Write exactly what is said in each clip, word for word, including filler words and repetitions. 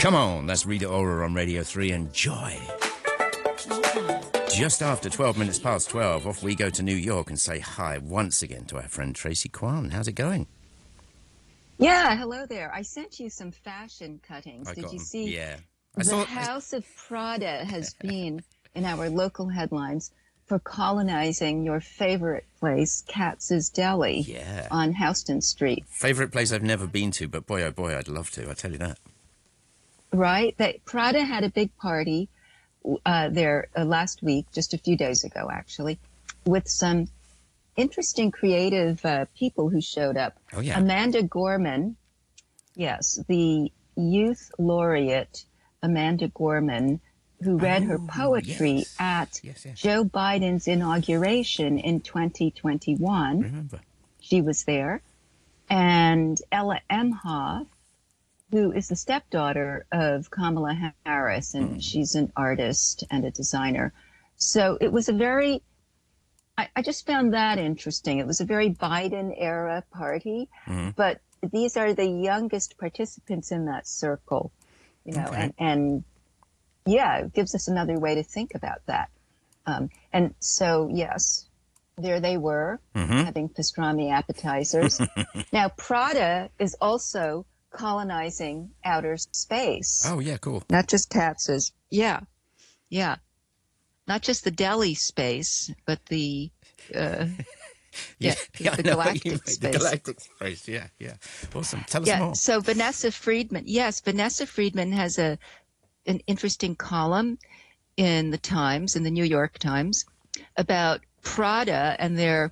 Come on, that's Rita Ora on Radio three. Enjoy. Just after twelve minutes past twelve, off we go to New York and say hi once again to our friend Tracy Kwan. How's it going? Yeah, hello there. I sent you some fashion cuttings. I Did got you them. see? Yeah. I the saw, House of Prada has been in our local headlines for colonizing your favorite place, Katz's Deli, yeah. on Houston Street. Favorite place I've never been to, but boy, oh boy, I'd love to. I tell you that. Right? They, Prada had a big party uh, there uh, last week, just a few days ago, actually, with some interesting creative uh, people who showed up. Oh, yeah. Amanda Gorman, yes, the youth laureate Amanda Gorman, who read oh, her poetry yes. at yes, yes. Joe Biden's inauguration in twenty twenty-one. Remember. She was there. And Ella Emhoff, who is the stepdaughter of Kamala Harris, and mm. she's an artist and a designer. So it was a very, I, I just found that interesting. It was a very Biden-era party, mm-hmm. but these are the youngest participants in that circle, you know, okay. and, and yeah, it gives us another way to think about that. Um, and so, yes, there they were, mm-hmm. having pastrami appetizers. Now, Prada is also colonizing outer space. Oh, yeah, cool. Not just Katz's. Yeah, yeah. Not just the deli space, but the, uh, yeah, yeah, the the galactic space. The galactic space, yeah, yeah. Awesome. Tell us yeah, more. So Vanessa Friedman, yes, Vanessa Friedman has a an interesting column in the Times, in the New York Times, about Prada and their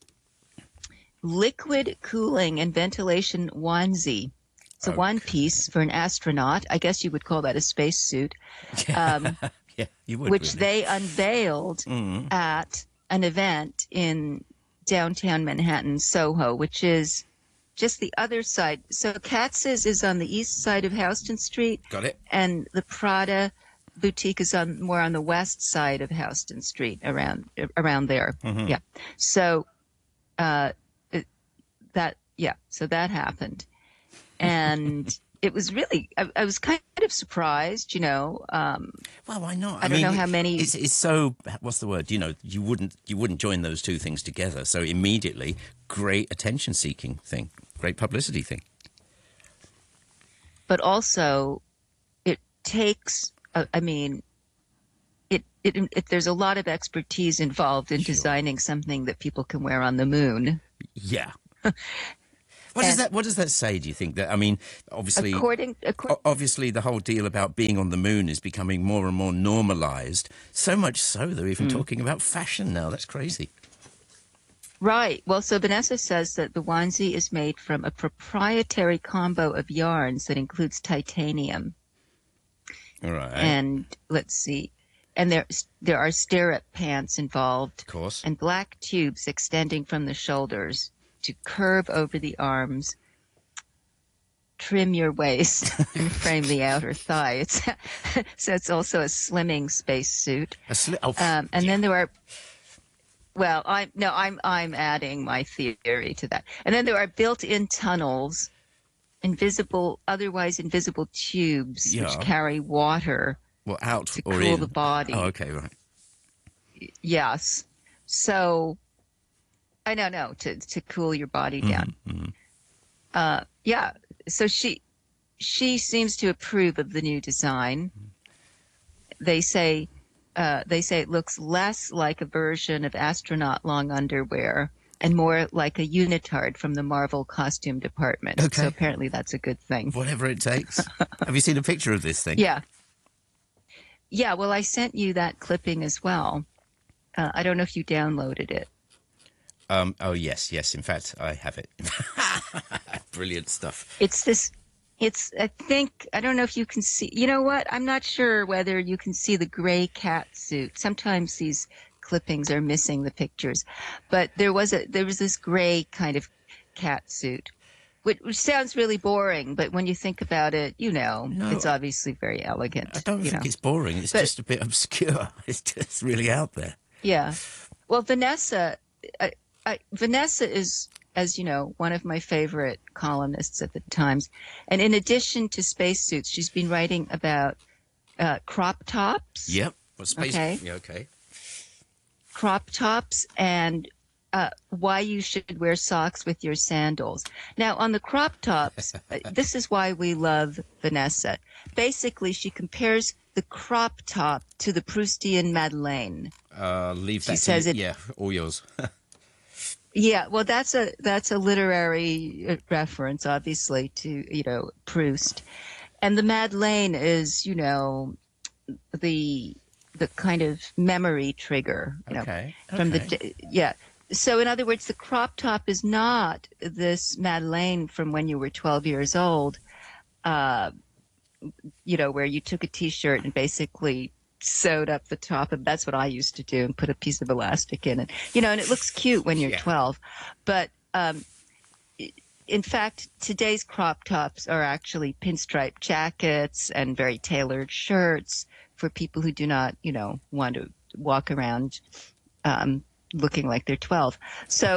liquid cooling and ventilation onesie. It's a okay. one piece for an astronaut. I guess you would call that a spacesuit. Um, yeah, you would. Which really. they unveiled mm-hmm. at an event in downtown Manhattan, Soho, which is just the other side. So Katz's is on the east side of Houston Street. Got it. And the Prada boutique is on more on the west side of Houston Street, around around there. Mm-hmm. Yeah. So uh, it, that yeah. So that happened, and it was really. I, I was kind of surprised, you know. Um, well, why not? I, I don't mean, know how many. It's, it's so. What's the word? You know, you wouldn't you wouldn't join those two things together. So immediately, great attention-seeking thing, great publicity thing. But also, it takes. Uh, I mean, it, it it there's a lot of expertise involved in sure. designing something that people can wear on the moon. Yeah. What does that What does that say? Do you think that? I mean, obviously, according, according, obviously, the whole deal about being on the moon is becoming more and more normalized. So much so, they're even mm. talking about fashion now. That's crazy. Right. Well, so Vanessa says that the onesie is made from a proprietary combo of yarns that includes titanium. All right. And let's see. And there there are stirrup pants involved. Of course. And black tubes extending from the shoulders to curve over the arms, trim your waist, and frame the outer thigh. It's, so it's also a slimming spacesuit. A sli- oh, um, and yeah. then there are, well, I'm no, I'm I'm adding my theory to that. And then there are built-in tunnels, invisible, otherwise invisible tubes yeah. which carry water. Well, out to or cool in? the body. Oh, okay, right. Yes. So. I don't know, to, to cool your body down. Mm-hmm. Uh, yeah, so she she seems to approve of the new design. They say uh, they say it looks less like a version of astronaut long underwear and more like a unitard from the Marvel costume department. Okay. So apparently that's a good thing. Whatever it takes. Have you seen a picture of this thing? Yeah. Yeah, well, I sent you that clipping as well. Uh, I don't know if you downloaded it. Um, oh, yes, yes. In fact, I have it. Brilliant stuff. It's this, it's, I think, I don't know if you can see, you know what? I'm not sure whether you can see the gray cat suit. Sometimes these clippings are missing the pictures. But there was a, there was this gray kind of cat suit, which, which sounds really boring. But when you think about it, you know, no, it's obviously very elegant. I don't think know. it's boring. It's but, just a bit obscure. It's just really out there. Yeah. Well, Vanessa... I, I, Vanessa is as you know, one of my favorite columnists at the Times. And in addition to spacesuits, she's been writing about uh, crop tops. Yep. Well, space. Okay. Yeah, okay. Crop tops and uh, why you should wear socks with your sandals. Now, on the crop tops, this is why we love Vanessa. Basically, she compares the crop top to the Proustian Madeleine. Uh, leave that She to says you. it- Yeah, all yours. Yeah, well, that's a that's a literary uh, reference, obviously, to, you know, Proust. And the Madeleine is, you know, the the kind of memory trigger, you know, Okay, from okay. the yeah. So in other words, the crop top is not this Madeleine from when you were twelve years old, uh, you know, where you took a T-shirt and basically sewed up the top, and that's what I used to do, and put a piece of elastic in it, you know, and it looks cute when you're Yeah. twelve, but um, in fact, today's crop tops are actually pinstripe jackets and very tailored shirts for people who do not, you know, want to walk around um, looking like they're twelve. So,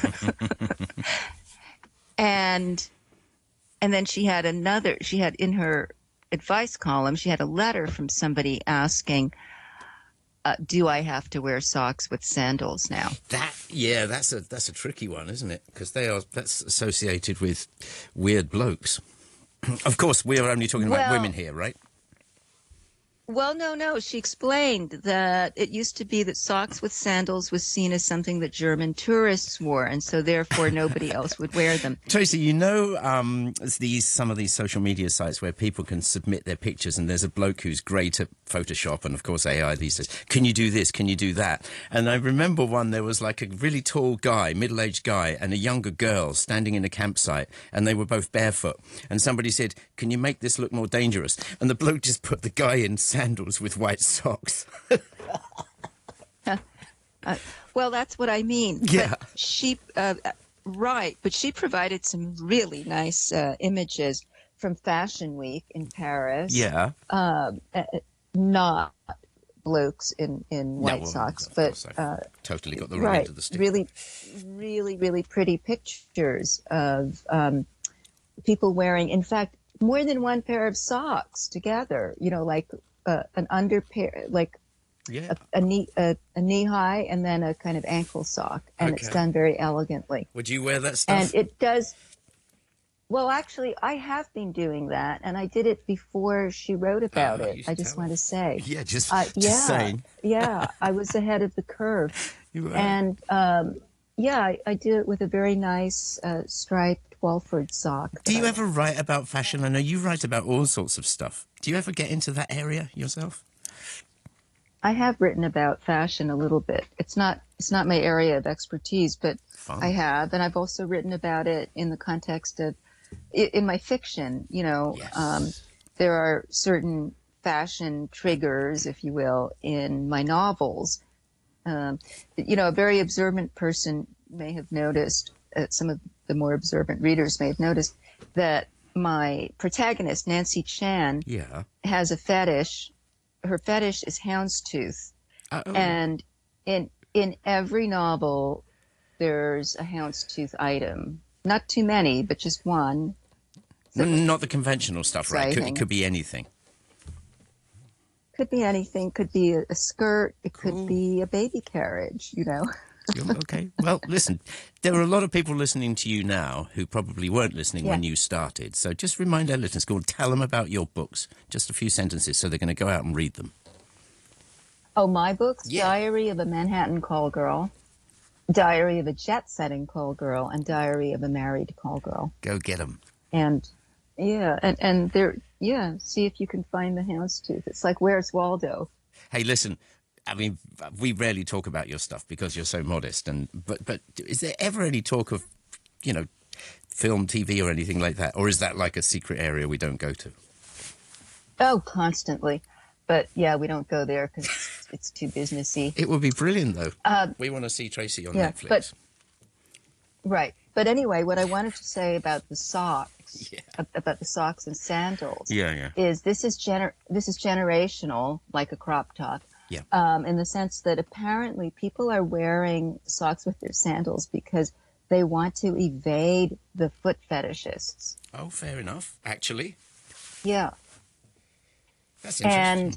and and then she had another. She had in her advice column, she had a letter from somebody asking, uh, "Do I have to wear socks with sandals now?" That yeah, that's a that's a tricky one, isn't it? Because they are that's associated with weird blokes. Of course, we are only talking about Well- women here, right? Well, no, no. She explained that it used to be that socks with sandals was seen as something that German tourists wore, and so therefore nobody else would wear them. Tracy, you know um, these some of these social media sites where people can submit their pictures, and there's a bloke who's great at Photoshop and, of course, A I these days. Can you do this? Can you do that? And I remember one, there was like a really tall guy, middle-aged guy, and a younger girl standing in a campsite, and they were both barefoot. And somebody said, can you make this look more dangerous? And the bloke just put the guy in sandals with white socks. Uh, well, that's what I mean. Yeah. But she, uh, right, but she provided some really nice uh, images from Fashion Week in Paris. Yeah. Um, uh, not blokes in, in white well, socks, of but course, I've uh, totally got the wrong right, end of the stick. really, really, really pretty pictures of um, people wearing, in fact, more than one pair of socks together. You know, like uh, an under pair, like Yeah. a, a knee a, a knee high, and then a kind of ankle sock, and it's Okay. done very elegantly. Would you wear that stuff? And it does. Well, actually, I have been doing that, and I did it before she wrote about Ah, you it. should I just tell want to say. yeah, just, Uh, just yeah, saying. yeah, I was ahead of the curve, You were. and um, yeah, I, I do it with a very nice uh, striped Walford sock. Do you that I- ever write about fashion? I know you write about all sorts of stuff. Do you ever get into that area yourself? I have written about fashion a little bit. It's not it's not my area of expertise, but Fun. I have, and I've also written about it in the context of i- in my fiction. You know, Yes. um, there are certain fashion triggers, if you will, in my novels. Um, you know, a very observant person may have noticed. Uh, some of the more observant readers may have noticed that my protagonist, Nancy Chan, Yeah. has a fetish. Her fetish is houndstooth. Uh, oh. And in in every novel, there's a houndstooth item. Not too many, but just one. N- Not the conventional stuff, right? Could, it Exciting. could be anything. Could be anything. Could be a, a skirt. It Cool. could be a baby carriage. You know. Yeah, okay. Well, listen, there are a lot of people listening to you now who probably weren't listening Yeah. when you started. So just remind our listeners, go and tell them about your books. Just a few sentences so they're going to go out and read them. Oh, my books: Yeah. Diary of a Manhattan Call Girl, Diary of a Jet-Setting Call Girl, and Diary of a Married Call Girl. Go get them. And yeah, and and there, yeah. See if you can find the houndstooth. It's like, where's Waldo? Hey, listen, I mean, we rarely talk about your stuff because you're so modest. And but but is there ever any talk of, you know, film, T V or anything like that? Or is that like a secret area we don't go to? Oh, constantly. But yeah, we don't go there because it's, it's too businessy. It would be brilliant, though. Uh, we want to see Tracy on yeah, Netflix. but- Right. But anyway, what I wanted to say about the socks, Yeah. ab- about the socks and sandals, yeah, yeah. is this is gener- this is generational, like a crop top. Yeah. Um, in the sense that apparently people are wearing socks with their sandals because They want to evade the foot fetishists. Oh, fair enough, actually. Yeah. That's interesting. And,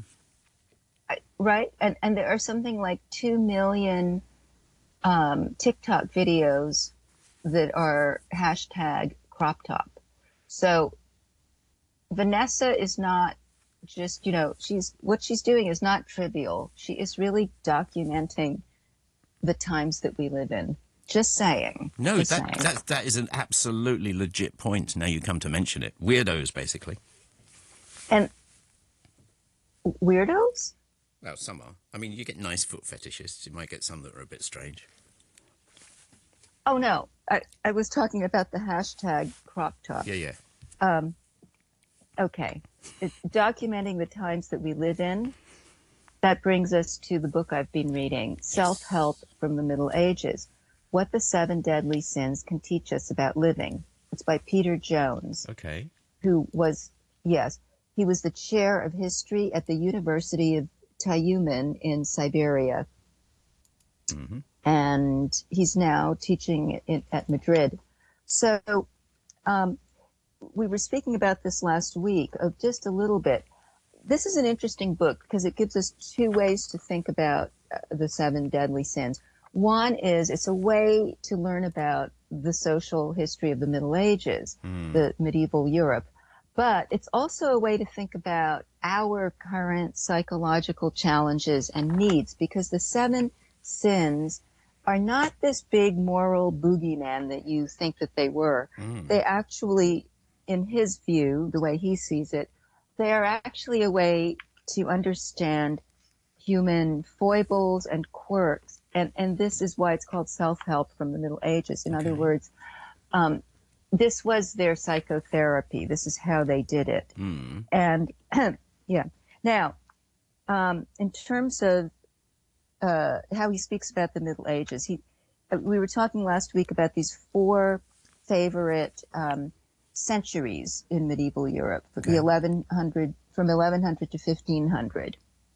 I- right? And, and there are something like two million um, TikTok videos that are hashtag crop top. So Vanessa is not just, you know, she's, what she's doing is not trivial. She is really documenting the times that we live in. Just saying. No, Just that, saying. that that is an absolutely legit point. Now you come to mention it. Weirdos, basically. And weirdos? Well, some are. I mean, you get nice foot fetishists. You might get some that are a bit strange. Oh, no. I, I was talking about the hashtag crop top. Yeah, yeah. Um, okay. It's documenting the times that we live in. That brings us to the book I've been reading, yes. Self-Help from the Middle Ages, What the Seven Deadly Sins Can Teach Us About Living. It's by Peter Jones. Okay. Who was, yes, he was the chair of history at the University of Tyumen in Siberia. Mm-hmm. And he's now teaching in, at Madrid. So um, we were speaking about this last week, of just a little bit. This is an interesting book because it gives us two ways to think about uh, the seven deadly sins. One is it's a way to learn about the social history of the Middle Ages, mm. the medieval Europe. But it's also a way to think about our current psychological challenges and needs, because the seven sins are not this big moral boogeyman that you think that they were. Mm. They actually, in his view, the way he sees it, they are actually a way to understand human foibles and quirks. And, and this is why it's called self-help from the Middle Ages. In okay. other words, um, this was their psychotherapy. This is how they did it. Mm. And, yeah. Now, um, in terms of uh, how he speaks about the Middle Ages, he, we were talking last week about these four favorite um, centuries in medieval Europe, from okay. the eleven hundred, from eleven hundred to fifteen hundred.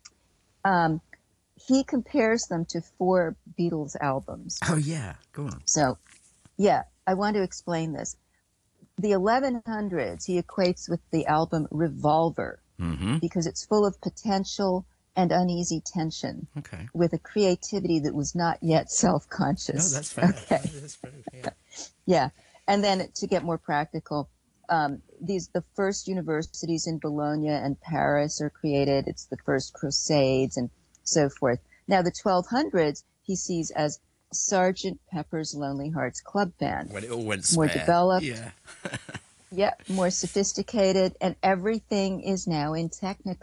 Um, he compares them to four Beatles albums. Oh, yeah. Go on. So, yeah, I want to explain this. The eleven hundreds he equates with the album Revolver, mm-hmm. because it's full of potential and uneasy tension, okay. with a creativity that was not yet self-conscious. No, that's fair. Okay. That's fair. Yeah. Yeah. And then to get more practical, um, these the first universities in Bologna and Paris are created. It's the first Crusades and so forth. Now, the twelve hundreds he sees as Sergeant Pepper's Lonely Hearts Club Band. When it all went more spare. developed. Yeah. Yeah, more sophisticated, and everything is now in technical.